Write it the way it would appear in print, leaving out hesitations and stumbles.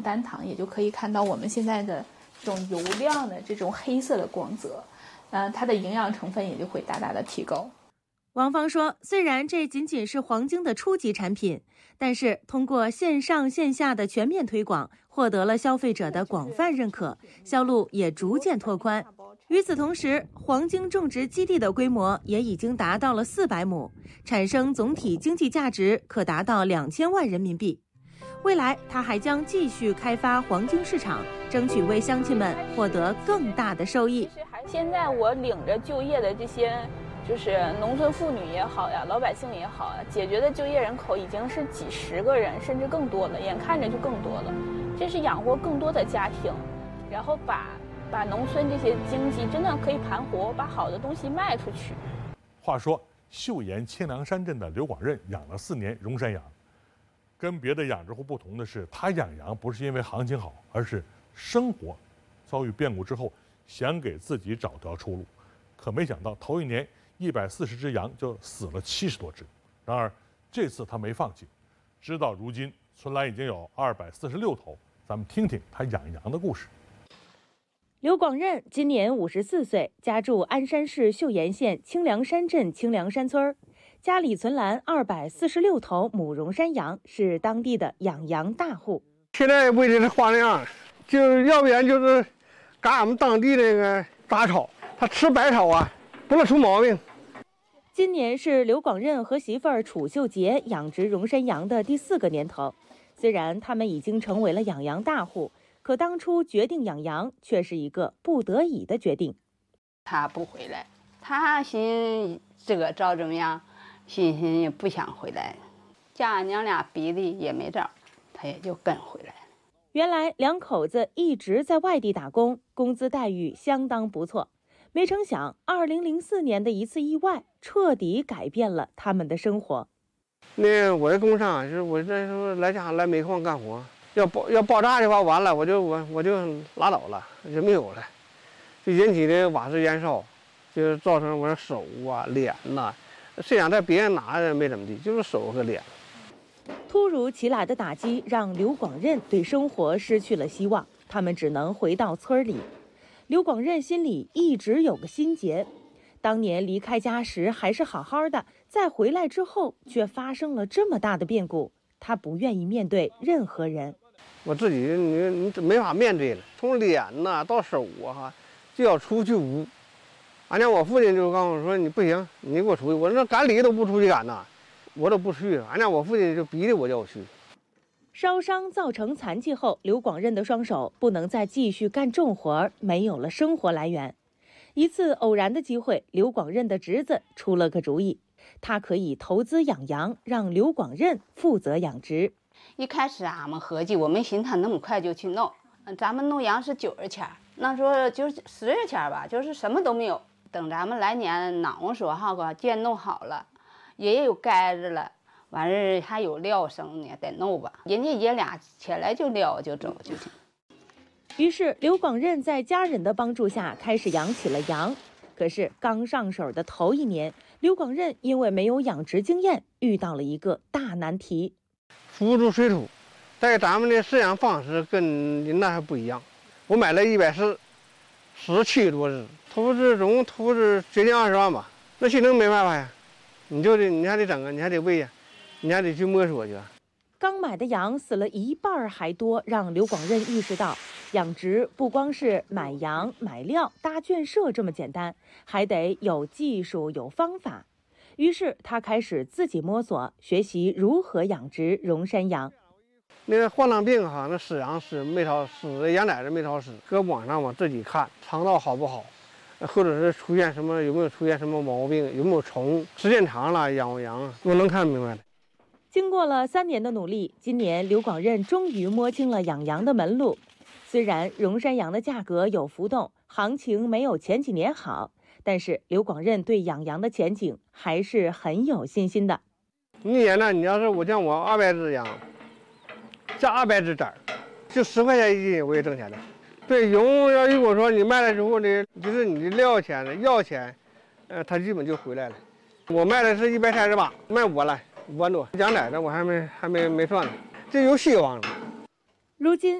单糖，也就可以看到我们现在的这种油亮的这种黑色的光泽，它的营养成分也就会大大的提高。 王芳说，虽然这仅仅是黄精的初级产品，但是通过线上线下的全面推广，获得了消费者的广泛认可，销路也逐渐拓宽。与此同时，黄精种植基地的规模也已经达到了400亩，产生总体经济价值可达到2000万人民币。未来，他还将继续开发黄精市场，争取为乡亲们获得更大的收益。 现在我领着就业的这些，就是农村妇女也好呀，老百姓也好呀，解决的就业人口已经是几十个人，甚至更多了，眼看着就更多了。这是养活更多的家庭，然后把农村这些经济真的可以盘活，把好的东西卖出去。 话说，岫岩清凉山镇的刘广任养了4年绒山羊，跟别的养殖户不同的是，他养羊不是因为行情好，而是生活遭遇变故之后，想给自己找条出路。可没想到，头1年140只羊就死了70多只。然而这次他没放弃，直到如今，村栏已经有246头。咱们听听他养羊的故事。 刘广任今年54岁，家住鞍山市岫岩县清凉山镇清凉山村，家里存栏246头母绒山羊，是当地的养羊大户。 现在喂的是花粮，就要不然就是赶俺们当地那个杂草，他吃白草啊，不能出毛病。 今年是刘广任和媳妇儿楚秀杰养殖绒山羊的第4个年头。虽然他们已经成为了养羊大户，可当初决定养羊却是一个不得已的决定。 他不回来，他寻这个找怎么样，寻也不想回来，家俺娘俩逼的也没招，他也就跟回来了。 原来2口子一直在外地打工，工资待遇相当不错。没成想，2004年的一次意外彻底改变了他们的生活。 那我在工厂，就是我这时候来家来煤矿干活，要爆炸的话，完了我就拉倒了，就没有了，就引起的瓦斯燃烧，就造成我的手啊、脸呐，虽然在别人拿的没怎么地，就是手和脸。 突如其来的打击让刘广任对生活失去了希望，他们只能回到村里。刘广任心里一直有个心结，当年离开家时还是好好的，再回来之后却发生了这么大的变故，他不愿意面对任何人。 我自己你没法面对了，从脸呐到手啊，就要出去屋。俺家我父亲就告诉我说：“你不行，你给我出去。”我说：“赶礼都不出去赶呐，我都不去。”俺家我父亲就逼着我叫我去。 烧伤造成残疾后，刘广任的双手不能再继续干重活，没有了生活来源。一次偶然的机会，刘广任的侄子出了个主意，他可以投资养羊，让刘广任负责养殖。 一开始俺们合计，我没寻思他那么快就去弄，咱们弄羊是90钱，那时候就是10钱吧，就是什么都没有。等咱们来年囊说哈个建弄好了，也有盖子了，完事还有料生呢，得弄吧。人家爷俩起来就撂就走就行。 于是刘广任在家人的帮助下开始养起了羊。可是刚上手的头1年，刘广任因为没有养殖经验，遇到了一个大难题。 浮出水土，在咱们的饲养方式跟人那还不一样。我买了117多只，投资接近20万吧。那现在没办法呀，你还得整啊，你还得喂呀，你还得去摸索去。 刚买的羊死了1半还多，让刘广任意识到，养殖不光是买羊、买料、搭圈舍这么简单，还得有技术、有方法。于是他开始自己摸索，学习如何养殖绒山羊。 那个患了病哈，那死羊死没少死，羊崽子没少死。搁网上我自己看肠道好不好，或者是有没有出现什么毛病，有没有虫。时间长了，养羊都能看明白了。 经过了3年的努力，今年刘广任终于摸清了养羊的门路。虽然绒山羊的价格有浮动，行情没有前几年好，但是刘广任对养羊的前景还是很有信心的。 一年呢，你要是我200只羊，加200只崽儿，就10块钱1斤，我也挣钱了。对，绒要如果说你卖了之后呢，就是你的料钱、药钱，它基本就回来了。我卖的是138，卖5万来，5万多。羊崽子我还没算呢，这有希望了。 如今